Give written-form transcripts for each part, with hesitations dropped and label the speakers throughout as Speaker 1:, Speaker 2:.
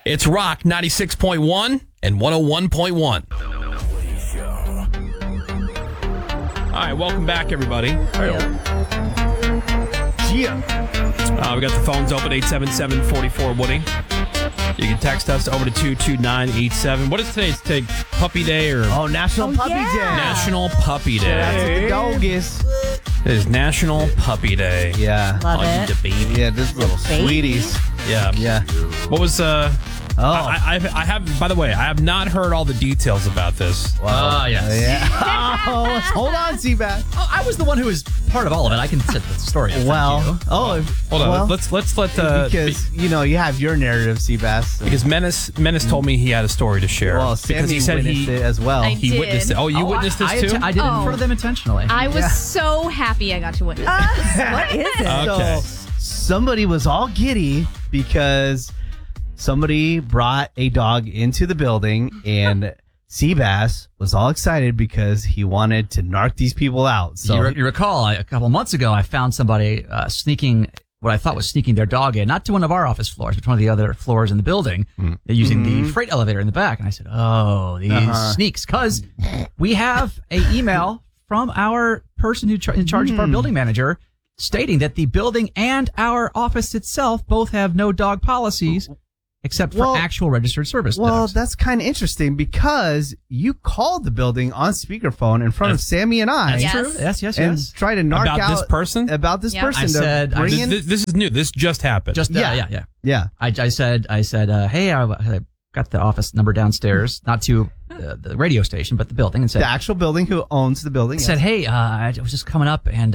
Speaker 1: It's Rock 96.1 and 101.1. All right, welcome back, everybody. We got the phones open, 877-44-WOODY. You can text us over to 22987. What is today? It's today Puppy Day or...
Speaker 2: Oh, National Puppy Day.
Speaker 1: National Puppy Day.
Speaker 2: That's what the dog is.
Speaker 1: It is National Puppy Day.
Speaker 2: Yeah.
Speaker 3: Love it.
Speaker 1: The baby.
Speaker 2: Yeah, this little sweeties.
Speaker 1: Yeah.
Speaker 2: Yeah.
Speaker 1: What was... I have, by the way, I have not heard all the details about this.
Speaker 2: Wow.
Speaker 4: Yes.
Speaker 2: Yeah. Oh, hold on, Seabass.
Speaker 4: Oh, I was the one who was part of all of it. I can set the story up.
Speaker 2: Well,
Speaker 1: Hold on. Let's let
Speaker 2: because you have your narrative, Seabass.
Speaker 1: because Menace told me he had a story to share.
Speaker 2: Well,
Speaker 1: because
Speaker 2: Sammy
Speaker 1: he said
Speaker 2: witnessed it as well.
Speaker 3: I
Speaker 1: he
Speaker 3: did.
Speaker 1: witnessed it. Oh, you witnessed this too?
Speaker 4: I did it in front of them intentionally.
Speaker 3: I was so happy I got to witness this. What is it?
Speaker 1: Okay.
Speaker 2: So somebody was all giddy because somebody brought a dog into the building, and Seabass was all excited because he wanted to narc these people out. So
Speaker 4: you recall, a couple months ago, I found somebody sneaking what I thought was sneaking their dog in, not to one of our office floors, but to one of the other floors in the building. They're using the freight elevator in the back. And I said, oh, these sneaks. Because we have a email from our person who in charge of our building manager stating that the building and our office itself both have no dog policies except for actual registered service dogs.
Speaker 2: that's kind of interesting because you called the building on speakerphone in front of Sammy and I.
Speaker 3: Yes.
Speaker 4: True. Yes.
Speaker 2: And try to narc
Speaker 1: About
Speaker 2: out
Speaker 1: this person?
Speaker 2: About this
Speaker 3: Yeah.
Speaker 2: person.
Speaker 4: I
Speaker 2: to
Speaker 4: said- I
Speaker 2: bring
Speaker 4: just-
Speaker 2: in.
Speaker 1: This is new. This just happened.
Speaker 4: Just yeah.
Speaker 2: Yeah.
Speaker 4: I said, hey, I got the office number downstairs, not to the radio station, but the building, and said
Speaker 2: The actual building who owns the building.
Speaker 4: I said, hey, I was just coming up, and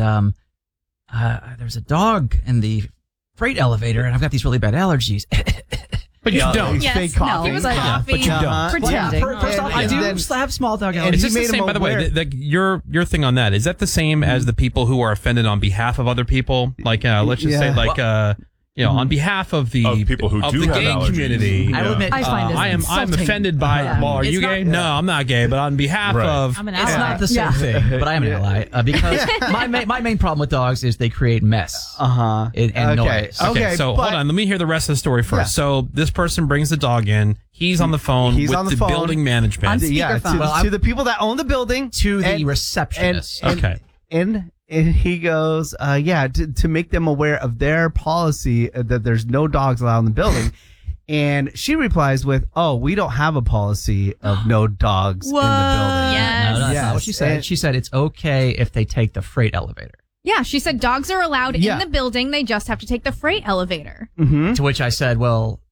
Speaker 4: there's a dog in the freight elevator, and I've got these really bad allergies.
Speaker 1: But you don't.
Speaker 3: Yes,
Speaker 2: fake
Speaker 3: no,
Speaker 2: coughing.
Speaker 3: he was like
Speaker 1: But you don't.
Speaker 3: pretending.
Speaker 4: First off, I
Speaker 2: And
Speaker 4: do
Speaker 2: then-
Speaker 4: have small dog
Speaker 2: and
Speaker 1: Is
Speaker 4: allergies.
Speaker 1: this the
Speaker 2: made
Speaker 1: same,
Speaker 2: him
Speaker 1: by the way,
Speaker 2: aware.
Speaker 1: your thing on that, is that the same as the people who are offended on behalf of other people? Like, let's just say, like, on behalf of the
Speaker 5: Of people who
Speaker 1: of
Speaker 5: do
Speaker 1: the
Speaker 5: have
Speaker 1: gay
Speaker 5: allergies.
Speaker 1: community.
Speaker 4: I will admit,
Speaker 3: I find it
Speaker 1: I'm
Speaker 3: insulting.
Speaker 1: offended by.
Speaker 3: Yeah.
Speaker 1: Well, are
Speaker 3: It's
Speaker 1: you
Speaker 3: not-
Speaker 1: gay? No, I'm not gay. But on behalf
Speaker 5: Right.
Speaker 1: of,
Speaker 3: I'm an
Speaker 4: it's
Speaker 3: ally.
Speaker 4: not the same thing, but I am an ally because my main problem with dogs is they create mess and noise.
Speaker 1: okay, so
Speaker 2: but-
Speaker 1: hold on. Let me hear the rest of the story first.
Speaker 2: Yeah.
Speaker 1: So this person brings the dog in. He's on the phone
Speaker 2: He's
Speaker 1: with
Speaker 2: on the
Speaker 1: the
Speaker 2: phone.
Speaker 1: building management.
Speaker 3: speakerphone.
Speaker 2: To the people that own the building.
Speaker 4: To the
Speaker 2: And-
Speaker 4: receptionist.
Speaker 1: Okay.
Speaker 2: And he goes, to make them aware of their policy that there's no dogs allowed in the building. And she replies with, oh, we don't have a policy of no dogs in the building.
Speaker 3: Yes.
Speaker 4: No, that's
Speaker 2: Yes.
Speaker 4: not what she said.
Speaker 2: And-
Speaker 4: She said it's okay if they take the freight elevator.
Speaker 3: Yeah, she said dogs are allowed
Speaker 2: Yeah.
Speaker 3: in the building. They just have to take the freight elevator.
Speaker 2: Mm-hmm.
Speaker 4: To which I said, well,